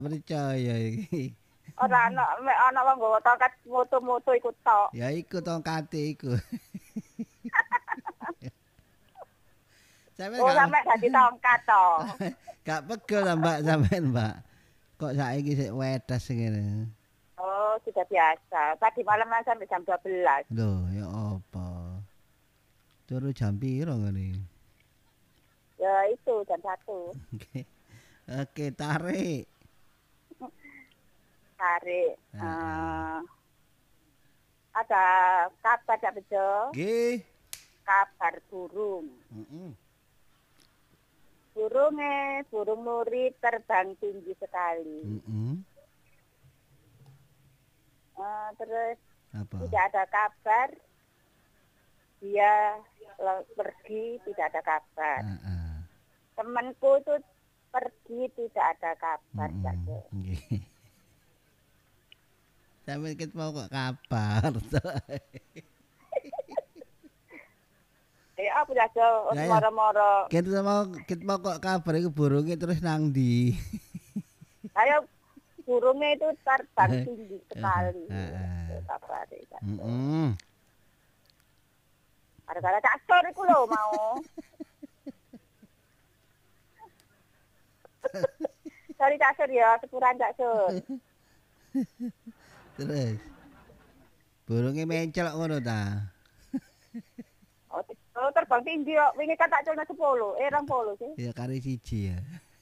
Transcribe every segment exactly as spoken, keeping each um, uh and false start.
Percaya iki. Ora ana mek ana wong nggawa tongkat moto-moto iku tok. Ya iku tongkate iku. Sampe Oh, gak sampe dadi tongkat to. gak pegel ta Mbak sampean Mbak. Kok saiki sik wedas ngene. Oh, sudah biasa. Tadi malam sampai jam dua belas. Lho, ya apa? Turu jam piro ngene? Ya itu jam satu. Oke. Oke, tarik. Tarik. Uh, ada kabar Cak Bejo. Nggih. Kabar burung. Heeh. Burungnya, burung nuri terbang tinggi sekali. Heeh. Uh, terus Apa? tidak ada kabar. Dia pergi, tidak ada kabar. Heeh. Temanku itu pergi, tidak ada kabar. Heeh. Nggih. Sampe ket mau kok kabar. Ya aku jago moro-moro. Kita mau kita mau kok kabar iku burunge terus nang ndi? Ayo burungnya itu terbang tinggi sekali. Kabar itu. Heeh. Gara-gara cacor iku lho mau. Sorry cacor ya, sepuran cacor. Terus burungnya mencel ngono ta? Oh, terbang tinggi kok. Wingi kan tak culno sepuluh, eh dua puluh sih. Ya kari siji ya.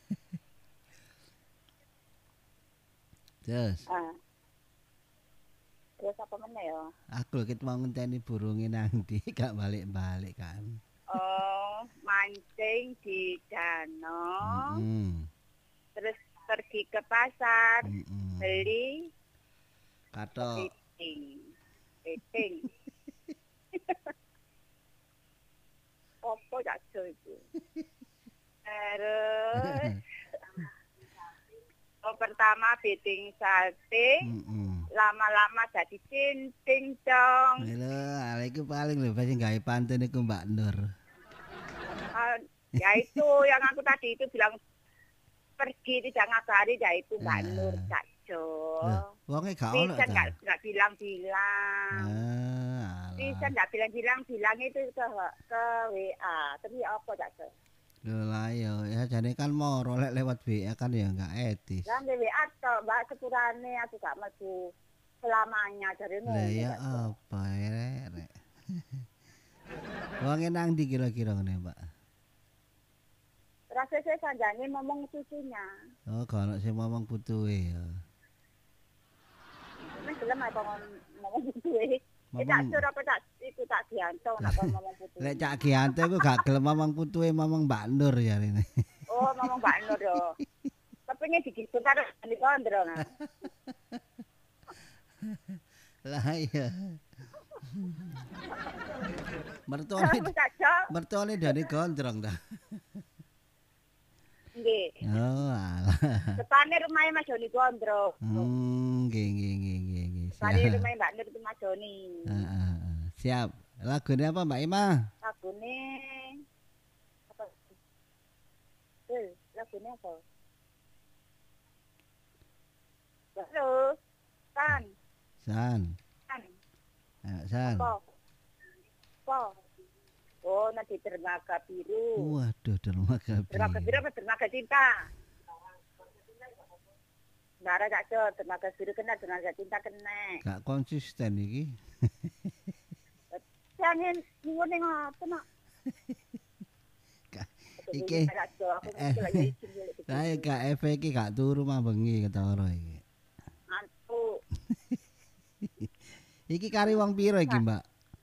Terus. Ah. Terus apa meneh ya? Aku lho ket mau ngenteni burunge nang ndi gak balik-balik kan. Oh, mancing di danau. Heeh. Terus pergi ke pasar. Mm-mm. Beli katok kepiting. Kepiting. Apa cacok itu? Terus oh, pertama biting salting, mm-mm. lama-lama jadi cinting dong. Lho, ala iku paling lho pasti gawe pantun iku Mbak Nur. Uh, ya itu yang aku tadi itu bilang pergi tidak ngabari, ya itu Mbak Nah. Nur cacok. Wonge gak ono Bisa ta? nggak bilang-bilang. Ah, Bisa nggak bilang-bilang, bilang itu ke ke W A. Tapi apa cacok? lho lah ya, ya jane kan moro lek lewat W A kan ya enggak etis. Kan W A tok, Mbak sepurane aku gak maju selamanya dari Lah ya apa rek. Wonge nang ndi kira-kira ngene, Mbak? Rasa saya sanjane ngomong cucunya. Oh, gak ono sing ngomong putuhe ya. Ini gelem apa ngomong putuhe. Eh tak sur apa tak iku tak dianto nak ngomong putuhe. Lek Cak Giante ku gak gelem ngomong putuhe, ngomong Mbak Nur ya rene. Oh, ngomong Mbak Nur yo. Kepengin digitu karo di kondro nah. Lah iya. Mertuane mertuane Dani Gondrong ta. Nggih. Oh, alah. Depane rumahe Mas Joni Gondrong. Hmm, nggih nggih nggih nggih nggih. Depane rumahe Mbak Nur itu Mas Joni. Heeh. Siap. Lagune apa Mbak Ima? Lagune apa? Eh, lagune apa? Halo. San. San. San. Ayo, San. Apa? Apa? Oh, nanti dermaga biru. Waduh, dermaga biru. Dermaga biru apa dermaga cinta? Nara gak cocok, dermaga biru kena, dermaga cinta kena. Gak konsisten iki. Jangan nyuwun ning apa nak? Iki. Saya gak efek iki gak turu mah bengi ketara iki. Ngantuk. Iki kari wong piro iki, Mbak?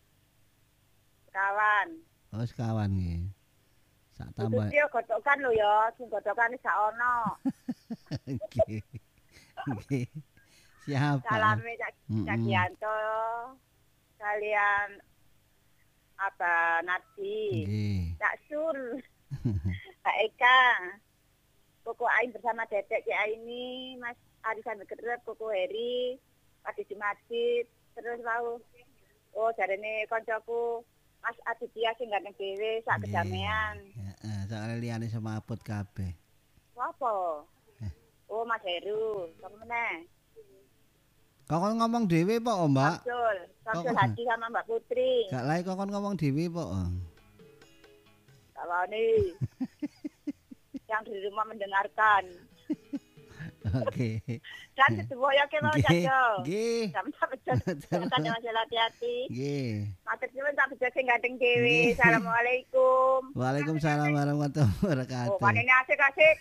Kawan. Oh, sekawan nggih. Sak tambah. Itu godokan lho ya, sing godokane sak ono. Nggih. Nggih. Siapa? Salame Cak Gianto. Kalian apa Nadi? Nggih. Cak Sur. Kak Eka. Koko Ain bersama Dedek Ki Aini, Mas Arisan Bekerep, Koko Heri, Pak Jumadi, terus mau oh jarene koncoku Mas Aditya sing ganteng dhewe sak kedamean. Heeh, soalnya liyane semaput kabeh. Apa? Oh, Mas Heru. Kamu mana? Kokon ngomong dhewe po, oh, Mbak. Samsul. Samsul Kok- Haji sama Mbak Putri. Gak lae kokon ngomong dhewe po. Kalau nih. Yang di rumah mendengarkan. Oke. Dan kedua ya ke mau Nggih. jago. Nggih. Sama-sama jago. Kan masalah hati-hati. Nggih. Matur suwun tak bejo sing gandeng dhewe. Nggih. Assalamualaikum. Waalaikumsalam warahmatullahi Oh, wabarakatuh. panene asik-asik.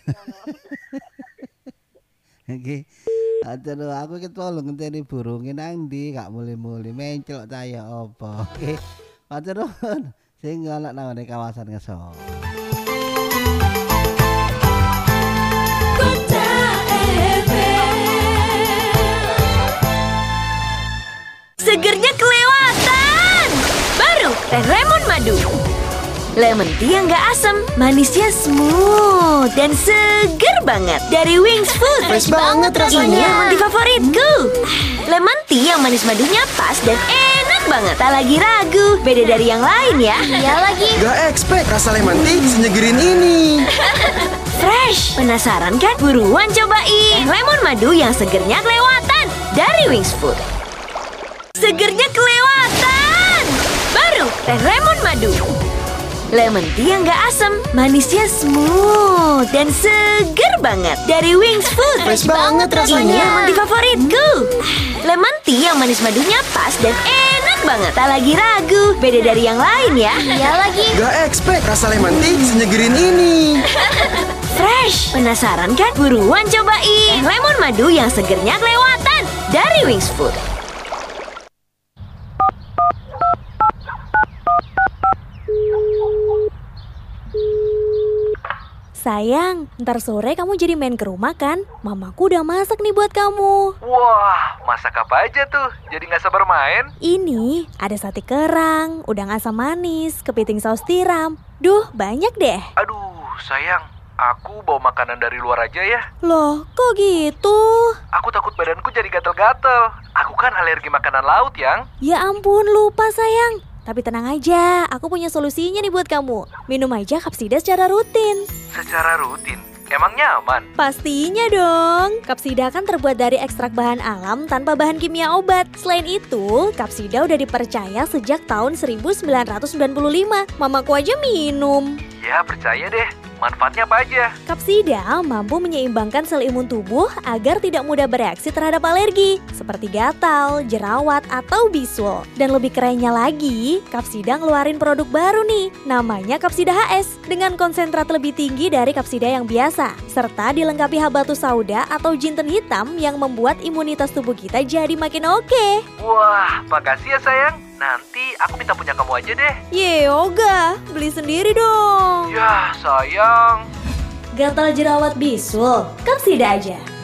Nggih. Aduh, aku iki tolong ngenteni burunge nang ndi, gak muli-muli menclok ta ya apa. Nggih. Matur nuwun. Sing ana nang kawasan Ngesot. Kota F M. Segernya kelewatan. Baru Teh Lemon Madu. Lemon tea yang gak asam, manisnya smooth dan seger banget. Dari Wings Food. Fresh banget rasanya. Ini yang di favoritku. Lemon tea yang manis madunya pas dan enak banget. Tak lagi ragu, beda dari yang lain ya. Iya lagi. Gak expect rasa lemon tea senyegerin ini. Fresh. Penasaran kan? Buruan cobain. Lemon madu yang segernya kelewatan. Dari Wings Food. Segernya kelewatan. Baru Teh Lemon Madu. Lemon tea yang gak asam, manisnya smooth dan seger banget. Dari Wings Food. Fresh banget rasanya. Ini yang di favoritku. Lemon tea yang manis madunya pas dan enak banget. Tak lagi ragu, beda dari yang lain ya. Iya lagi. Gak expect rasa lemon tea senyegerin ini. Fresh. Penasaran kan? Buruan cobain. Lemon madu yang segernya kelewatan. Dari Wings Food. Sayang, ntar sore kamu jadi main ke rumah kan? Mamaku udah masak nih buat kamu. Wah, masak apa aja tuh? Jadi nggak sabar main? Ini ada sate kerang, udang asam manis, kepiting saus tiram. Duh, banyak deh. Aduh, sayang. Aku bawa makanan dari luar aja ya. Loh, kok gitu? Aku takut badanku jadi gatel-gatel. Aku kan alergi makanan laut, yang. Ya ampun, lupa sayang. Tapi tenang aja, aku punya solusinya nih buat kamu. Minum aja Kapsida secara rutin. Secara rutin. Emangnya aman? Pastinya dong. Kapsida kan terbuat dari ekstrak bahan alam tanpa bahan kimia obat. Selain itu, Kapsida udah dipercaya sejak tahun seribu sembilan ratus sembilan puluh lima. Mamaku aja minum. Ya, percaya deh. Manfaatnya apa aja? Kapsida mampu menyeimbangkan sel imun tubuh agar tidak mudah bereaksi terhadap alergi, seperti gatal, jerawat, atau bisul. Dan lebih kerennya lagi, Kapsida ngeluarin produk baru nih, namanya Kapsida H S, dengan konsentrat lebih tinggi dari Kapsida yang biasa, serta dilengkapi habatus sauda atau jinten hitam yang membuat imunitas tubuh kita jadi makin oke. Wah, makasih ya sayang. Nanti aku minta punya kamu aja deh. Ye, Oga, beli sendiri dong. Ya, sayang. Gatal jerawat bisul, Kapsida aja.